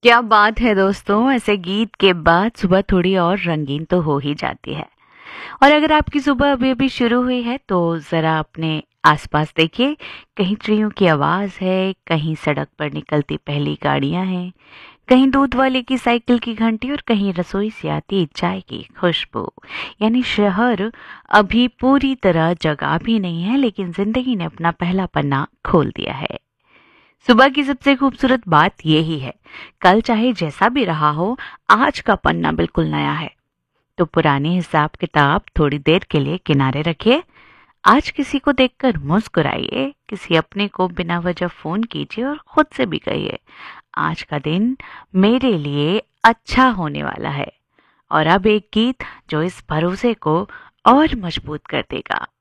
क्या बात है दोस्तों, ऐसे गीत के बाद सुबह थोड़ी और रंगीन तो हो ही जाती है। और अगर आपकी सुबह अभी अभी शुरू हुई है तो ज़रा अपने आसपास देखिए। कहीं चिड़ियों की आवाज़ है, कहीं सड़क पर निकलती पहली गाड़ियां हैं, कहीं दूध वाले की साइकिल की घंटी और कहीं रसोई से आती चाय की खुशबू। यानी शहर अभी पूरी तरह जगा भी नहीं है, लेकिन जिंदगी ने अपना पहला पन्ना खोल दिया है। सुबह की सबसे खूबसूरत बात यही है, कल चाहे जैसा भी रहा हो, आज का पन्ना बिल्कुल नया है। तो पुराने हिसाब किताब थोड़ी देर के लिए किनारे रखिए। आज किसी को देखकर मुस्कुराइए, किसी अपने को बिना वजह फोन कीजिए और खुद से भी कहिए, आज का दिन मेरे लिए अच्छा होने वाला है। और अब एक गीत जो इस भरोसे को और मजबूत कर देगा।